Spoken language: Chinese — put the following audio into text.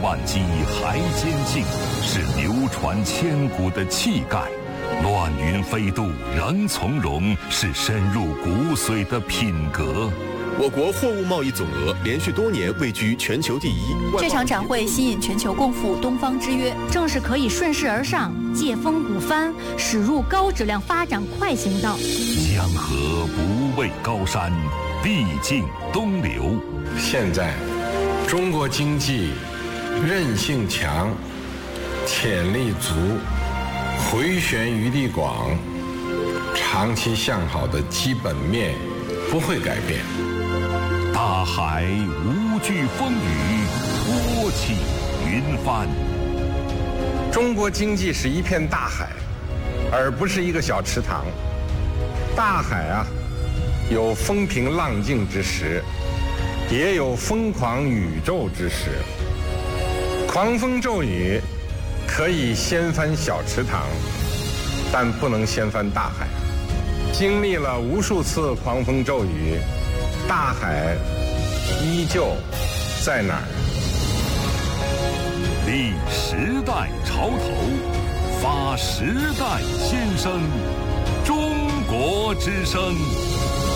万机还坚劲，是流传千古的气概；乱云飞渡仍从容，是深入骨髓的品格。 我国货物贸易总额连续多年位居全球第一。 这场展会吸引全球共赴东方之约， 正是可以顺势而上，借风鼓帆，驶入高质量发展快行道。 江河不畏高山，必尽东流。 现在，中国经济韧性强，潜力足，回旋余地广，长期向好的基本面不会改变。 大海无惧风雨，托起云帆。 中国经济是一片大海，而不是一个小池塘。大海啊，有风平浪静之时，也有疯狂宇宙之时。狂风骤雨可以掀翻小池塘，但不能掀翻大海。经历了无数次狂风骤雨，大海依旧在哪儿？ 立时代潮头，发时代先声，中国之声。